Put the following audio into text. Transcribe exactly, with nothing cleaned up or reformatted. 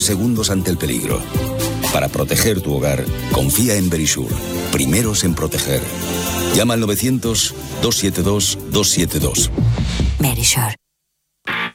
segundos ante el peligro. Para proteger tu hogar, confía en Verisure. Primeros en proteger. Llama al novecientos, doscientos setenta y dos, doscientos setenta y dos. Verisure.